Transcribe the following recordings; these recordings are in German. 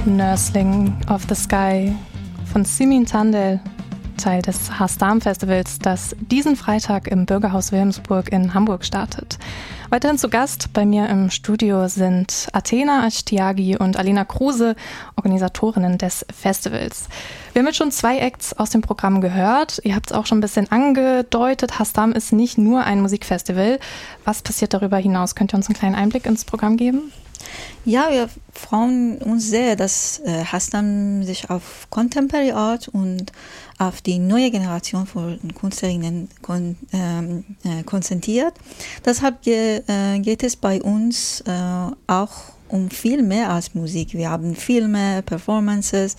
Nursling of the Sky von Simin Tandel, Teil des Hastam-Festivals, das diesen Freitag im Bürgerhaus Wilhelmsburg in Hamburg startet. Weiterhin zu Gast bei mir im Studio sind Athena Ashtiagi und Alena Kruse, Organisatorinnen des Festivals. Wir haben jetzt schon 2 Acts aus dem Programm gehört. Ihr habt es auch schon ein bisschen angedeutet. Hastam ist nicht nur ein Musikfestival. Was passiert darüber hinaus? Könnt ihr uns einen kleinen Einblick ins Programm geben? Ja, wir freuen uns sehr, dass Hastam sich auf Contemporary Art und auf die neue Generation von Künstlerinnen konzentriert. Deshalb geht es bei uns auch um viel mehr als Musik. Wir haben Filme, Performances,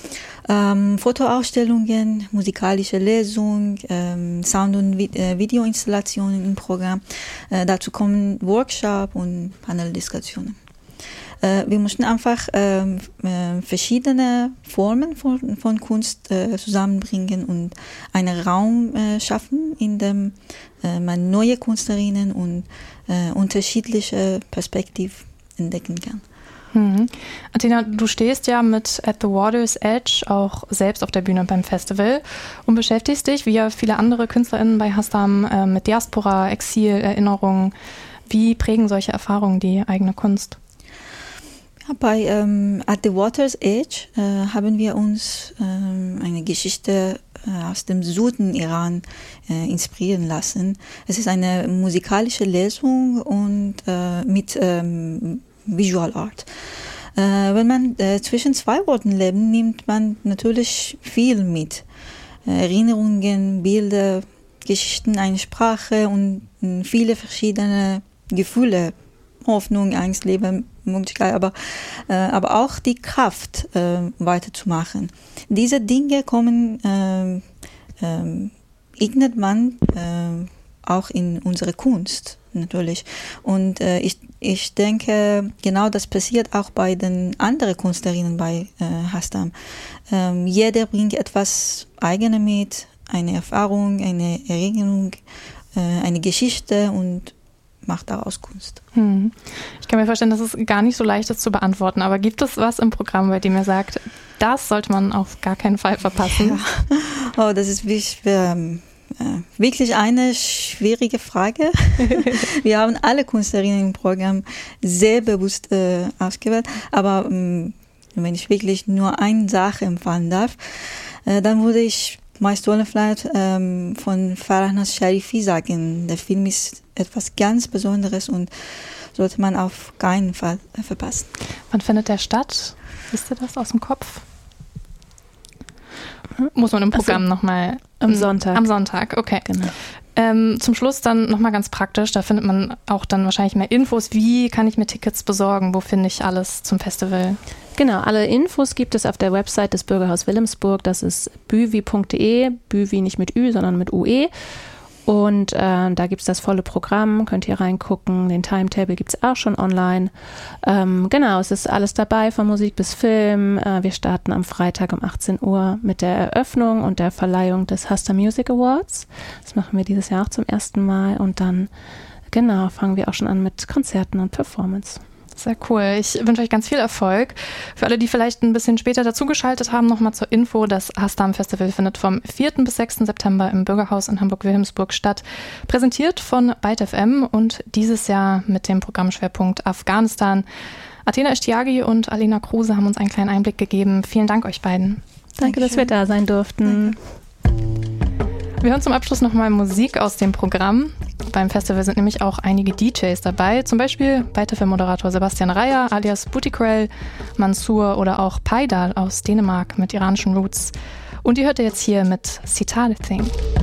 Fotoausstellungen, musikalische Lesung, Sound- und Videoinstallationen im Programm. Dazu kommen Workshops und Paneldiskussionen. Wir mussten einfach verschiedene Formen von Kunst zusammenbringen und einen Raum schaffen, in dem man neue Künstlerinnen und unterschiedliche Perspektiven entdecken kann. Athena, du stehst ja mit At the Water's Edge auch selbst auf der Bühne beim Festival und beschäftigst dich, wie ja viele andere KünstlerInnen bei Hastam, mit Diaspora, Exil, Erinnerungen. Wie prägen solche Erfahrungen die eigene Kunst? Ja, bei At the Water's Edge haben wir uns eine Geschichte aus dem Süden Iran inspirieren lassen. Es ist eine musikalische Lesung und mit Visual Art. Wenn man zwischen 2 Worten lebt, nimmt man natürlich viel mit. Erinnerungen, Bilder, Geschichten, eine Sprache und viele verschiedene Gefühle. Hoffnung, Angst, Leben, Möglichkeit, aber auch die Kraft, weiterzumachen. Diese Dinge eignet man auch in unsere Kunst natürlich. Und ich denke, genau das passiert auch bei den anderen Künstlerinnen bei Hastam. Jeder bringt etwas Eigenes mit, eine Erfahrung, eine Erinnerung, eine Geschichte und macht daraus Kunst. Ich kann mir vorstellen, dass es gar nicht so leicht ist zu beantworten, aber gibt es was im Programm, bei dem ihr sagt, das sollte man auf gar keinen Fall verpassen? Ja. Oh, das ist wirklich eine schwierige Frage. Wir haben alle Künstlerinnen im Programm sehr bewusst ausgewählt, aber wenn ich wirklich nur eine Sache empfehlen darf, dann würde ich My Stolen Flight von Farahnas Sharifi sagen. Der Film ist etwas ganz Besonderes und sollte man auf keinen Fall verpassen. Wann findet der statt? Wisst ihr das aus dem Kopf? Muss man im Programm nochmal... Am Sonntag. Am Sonntag, okay. Genau. Zum Schluss dann nochmal ganz praktisch, da findet man auch dann wahrscheinlich mehr Infos. Wie kann ich mir Tickets besorgen? Wo finde ich alles zum Festival? Genau, alle Infos gibt es auf der Website des Bürgerhaus Wilhelmsburg. Das ist büwi.de, Büwi nicht mit Ü, sondern mit UE. Und da gibt es das volle Programm, könnt ihr reingucken. Den Timetable gibt es auch schon online. Genau, es ist alles dabei, von Musik bis Film. Wir starten am Freitag um 18 Uhr mit der Eröffnung und der Verleihung des Hastam Music Awards. Das machen wir dieses Jahr auch zum ersten Mal. Und dann, genau, fangen wir auch schon an mit Konzerten und Performance. Sehr cool. Ich wünsche euch ganz viel Erfolg. Für alle, die vielleicht ein bisschen später dazugeschaltet haben, nochmal zur Info. Das Hastam Festival findet vom 4. bis 6. September im Bürgerhaus in Hamburg-Wilhelmsburg statt. Präsentiert von Byte FM und dieses Jahr mit dem Programmschwerpunkt Afghanistan. Athena Ashtiagi und Alena Kruse haben uns einen kleinen Einblick gegeben. Vielen Dank euch beiden. Danke, dass wir da sein durften. Wir hören zum Abschluss nochmal Musik aus dem Programm. Beim Festival sind nämlich auch einige DJs dabei, zum Beispiel Byte FM-Moderator Sebastian Reyer alias Butikrell, Mansour oder auch Paidal aus Dänemark mit iranischen Roots. Und ihr hört ihr jetzt hier mit Sitar Thing.